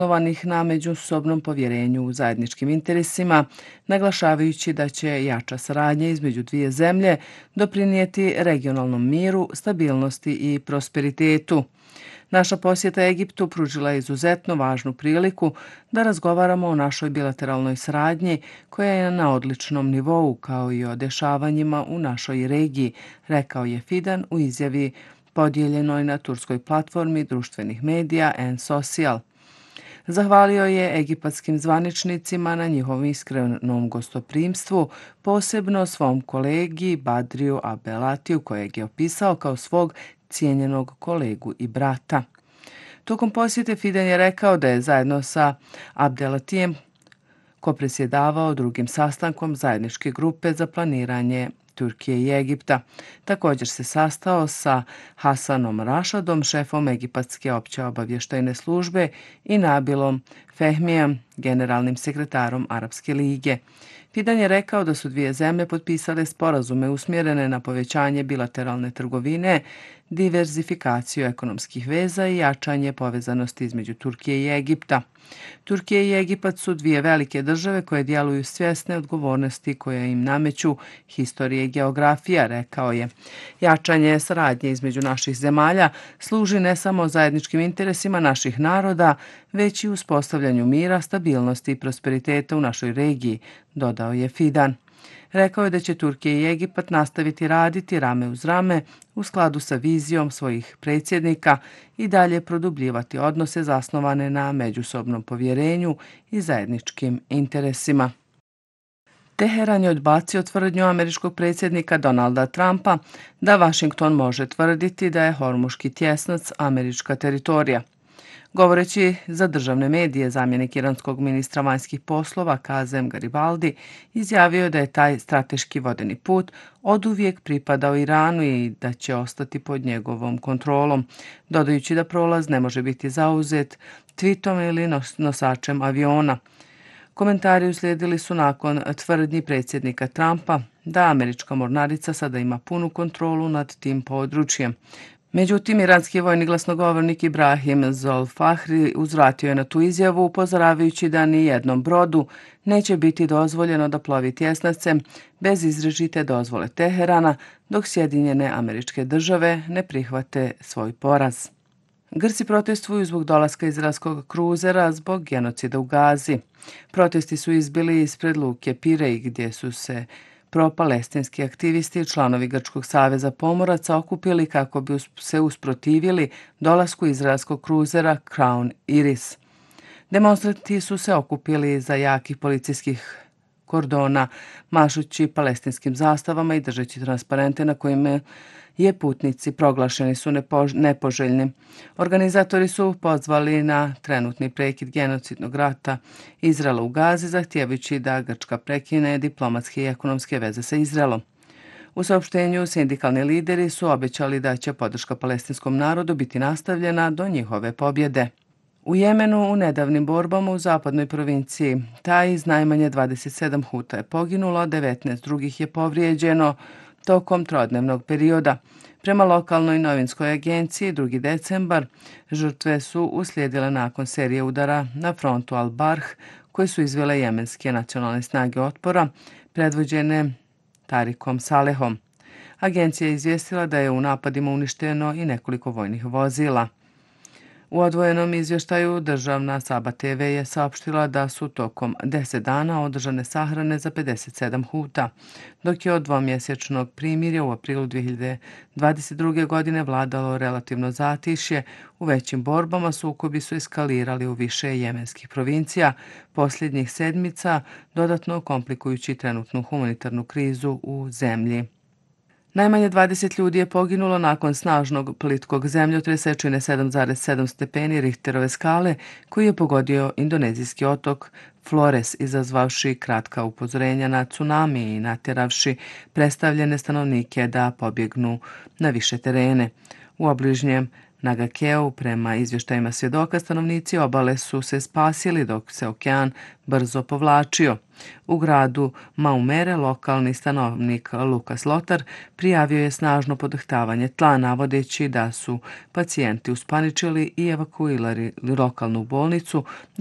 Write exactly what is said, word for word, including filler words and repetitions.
zasnovanih na međusobnom povjerenju u zajedničkim interesima, naglašavajući da će jača saradnja između dvije zemlje doprinijeti regionalnom miru, stabilnosti i prosperitetu. Naša posjeta Egiptu pružila je izuzetno važnu priliku da razgovaramo o našoj bilateralnoj saradnji koja je na odličnom nivou, kao i o dešavanjima u našoj regiji, rekao je Fidan u izjavi podijeljenoj na turskoj platformi društvenih medija N-Social. Zahvalio je egipatskim zvaničnicima na njihovom iskrenom gostoprimstvu, posebno svom kolegi Badriju Abelatiju, kojeg je opisao kao svog cijenjenog kolegu i brata. Tokom posjete Fidan je rekao da je zajedno sa Abdelatijem kopresjedavao drugim sastankom zajedničke grupe za planiranje Turkije i Egipta. Također se sastao sa Hasanom Rašadom, šefom Egipatske opće obavještajne službe, i Nabilom Fehmijem, generalnim sekretarom Arapske lige. Fidan je rekao da su dvije zemlje potpisale sporazume usmjerene na povećanje bilateralne trgovine, diverzifikaciju ekonomskih veza i jačanje povezanosti između Turkije i Egipta. Turkija i Egipat su dvije velike države koje djeluju svjesne odgovornosti koje im nameću historije i geografija, rekao je. Jačanje saradnje između naših zemalja služi ne samo zajedničkim interesima naših naroda, već i uspostavljanju mira, stabilnosti i prosperiteta u našoj regiji, dodao je Fidan. Rekao je da će Turkija i Egipat nastaviti raditi rame uz rame u skladu sa vizijom svojih predsjednika i dalje produbljivati odnose zasnovane na međusobnom povjerenju i zajedničkim interesima. Teheran je odbacio tvrdnju američkog predsjednika Donalda Trumpa da Washington može tvrditi da je Hormuški tjesnac američka teritorija. Govoreći za državne medije, zamjenik iranskog ministra vanjskih poslova Kazem Garibaldi izjavio da je taj strateški vodeni put oduvijek pripadao Iranu i da će ostati pod njegovom kontrolom, dodajući da prolaz ne može biti zauzet tvitom ili nosačem aviona. Komentari uslijedili su nakon tvrdnji predsjednika Trumpa da američka mornarica sada ima punu kontrolu nad tim područjem. Međutim, iranski vojni glasnogovornik Ibrahim Zolfahri uzvratio je na tu izjavu, upozoravajući da ni jednom brodu neće biti dozvoljeno da plovi tjesnacem bez izričite dozvole Teherana, dok Sjedinjene Američke Države ne prihvate svoj poraz. Grci protestuju zbog dolaska izraelskog kruzera zbog genocida u Gazi. Protesti su izbili ispred luke Pirej, gdje su se pro-palestinski aktivisti i članovi Grčkog saveza pomoraca okupili kako bi se usprotivili dolasku izraelskog kruzera Crown Iris. Demonstranti su se okupili za jakih policijskih kordona, mašući palestinskim zastavama i držeći transparente na kojima je putnici proglašeni su nepoželjni. Organizatori su pozvali na trenutni prekid genocidnog rata Izraela u Gazi, zahtijevajući da Grčka prekine diplomatske i ekonomske veze sa Izraelom. U saopštenju sindikalni lideri su obećali da će podrška palestinskom narodu biti nastavljena do njihove pobjede. U Jemenu u nedavnim borbama u zapadnoj provinciji Taiz najmanje dvadeset sedam Huta je poginulo, devetnaest drugih je povrijeđeno tokom trodnevnog perioda. Prema lokalnoj novinskoj agenciji drugi decembar žrtve su uslijedile nakon serije udara na frontu Al-Barh koje su izvele jemenske nacionalne snage otpora predvođene Tarikom Salehom. Agencija je izvijestila da je u napadima uništeno i nekoliko vojnih vozila. U odvojenom izvještaju državna Saba te ve je saopštila da su tokom deset dana održane sahrane za pedeset sedam Huta, dok je od dvomjesečnog primirja u aprilu dvije hiljade dvadeset druge. godine vladalo relativno zatišje. U većim borbama sukobi su eskalirali u više jemenskih provincija posljednjih sedmica, dodatno komplikujući trenutnu humanitarnu krizu u zemlji. Najmanje dvadeset ljudi je poginulo nakon snažnog plitkog zemljotresa čine sedam zarez sedam stepeni Richterove skale koji je pogodio indonezijski otok Flores, izazvavši kratka upozorenja na tsunami i natjeravši predstavljene stanovnike da pobjegnu na više terene. U obližnjem Na Gakeu, prema izvještajima svjedoka, stanovnici obale su se spasili dok se okean brzo povlačio. U gradu Maumere lokalni stanovnik Lukas Lotar prijavio je snažno podrhtavanje tla, navodeći da su pacijenti uspaničili i evakuirali lokalnu bolnicu